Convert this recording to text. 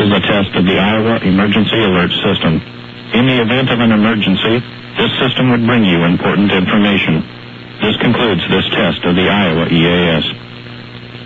is a test of the Iowa Emergency Alert System. In the event of an emergency, this system would bring you important information. This concludes this test of the Iowa EAS.